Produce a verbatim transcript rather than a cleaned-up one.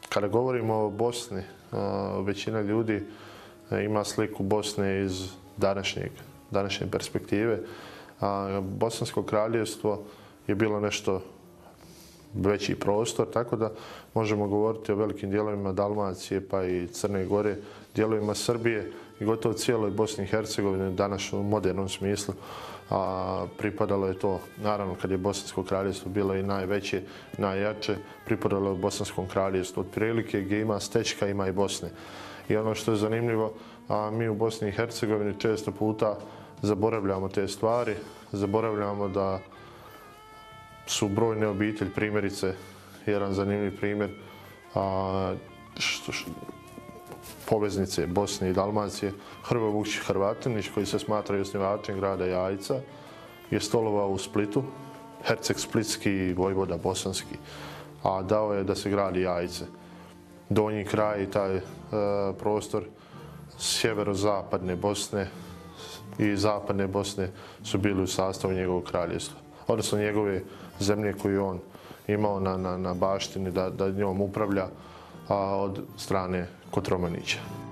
Kada govorimo o Bosni, većina ljudi ima sliku Bosne iz današnjeg, današnje perspektive. Bosansko kraljevstvo je bilo nešto veći prostor, tako da možemo govoriti o velikim dijelovima Dalmacije pa i Crne Gore, dijelovima Srbije i gotovo cijeloj Bosni i Hercegovini danas u modernom smislu. A pripadalo je to, naravno kad je Bosansko kraljevstvo bilo i najveće, najjače, pripadalo je Bosanskom kraljevstvu otprilike gdje ima stečka, ima i Bosne. I ono što je zanimljivo, a mi u Bosni i Hercegovini često puta zaboravljamo te stvari, zaboravljamo da su brojne obitelji, primjerice, jedan zanimljiv primjer, a, što, što, poveznice Bosne i Dalmacije, Hrvoje Vukčić Hrvatinić, koji se smatra osnivačem grada Jajca, je stolovao u Splitu, herceg splitski i vojvoda bosanski, a dao je da se gradi Jajce. Donji kraj i taj e, prostor sjeverozapadne Bosne i zapadne Bosne su bili u sastavu njegovog kraljevstva, odnosno njegove zemlje koju on imao na, na, na baštini da, da njom upravlja a, od strane Kotromanića.